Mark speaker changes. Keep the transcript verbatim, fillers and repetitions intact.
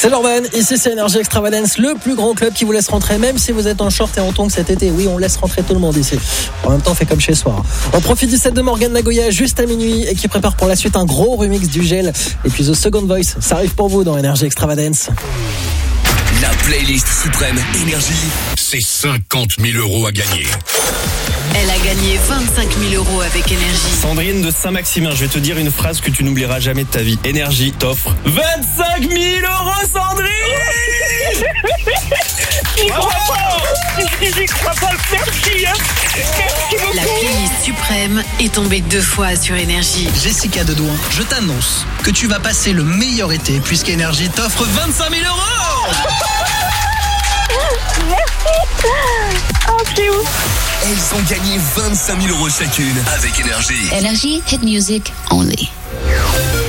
Speaker 1: C'est Jordan, ici c'est Energy Extravagance, le plus grand club qui vous laisse rentrer même si vous êtes en short et en tongs cet été. Oui, on laisse rentrer tout le monde ici. En même temps, on fait comme chez soi. On profite du set de Morgan Nagoya juste à minuit et qui prépare pour la suite un gros remix du Gel. Et puis The Second Voice, ça arrive pour vous dans Energy Extravagance.
Speaker 2: La playlist suprême Énergie, c'est cinquante mille euros à gagner.
Speaker 3: Elle a gagné vingt-cinq mille euros avec Énergie.
Speaker 4: Sandrine de Saint-Maximin, je vais te dire une phrase que tu n'oublieras jamais de ta vie. Énergie t'offre vingt-cinq mille euros, Sandrine.
Speaker 5: J'y crois pas. J'y crois pas. Merci. Hein. Merci beaucoup.
Speaker 3: La playlist suprême est tombée deux fois sur Énergie.
Speaker 6: Jessica Dedouin, je t'annonce que tu vas passer le meilleur été puisqu'Énergie t'offre vingt-cinq mille euros.
Speaker 5: Merci. Oh, c'est ouf.
Speaker 2: Elles ont gagné vingt-cinq mille euros chacune avec Énergie.
Speaker 7: Energy hit music only.